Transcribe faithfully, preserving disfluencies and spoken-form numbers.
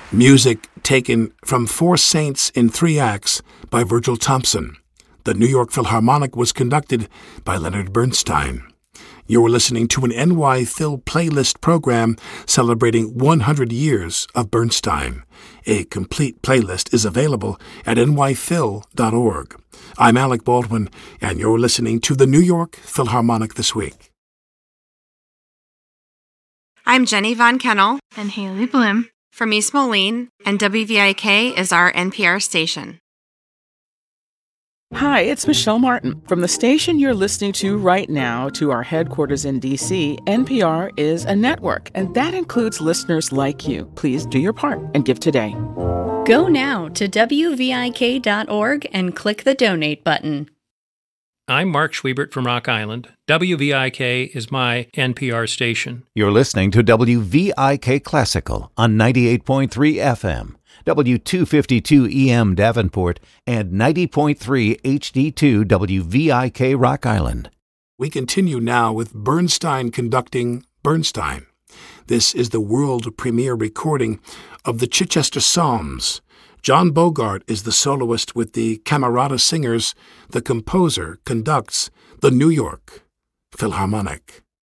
Music taken from Four Saints in Three Acts by Virgil Thompson. The New York Philharmonic was conducted by Leonard Bernstein. You're listening to an N Y Phil playlist program celebrating one hundred years of Bernstein. A complete playlist is available at N Y Phil dot org. I'm Alec Baldwin, and you're listening to the New York Philharmonic This Week. I'm Jenny Von Kennel and Haley Bloom from East Moline, and W V I K is our N P R station. Hi, it's Michelle Martin. From the station you're listening to right now to our headquarters in D C, N P R is a network, and that includes listeners like you. Please do your part and give today. Go now to W V I K dot org and click the donate button. I'm Mark Schwiebert from Rock Island. W V I K is my N P R station. You're listening to W V I K Classical on ninety-eight point three F M, W two fifty-two E M Davenport, and ninety point three H D two W V I K Rock Island. We continue now with Bernstein conducting Bernstein. This is the world premiere recording of the Chichester Psalms. John Bogart is the soloist with the Camerata Singers. The composer conducts the New York Philharmonic.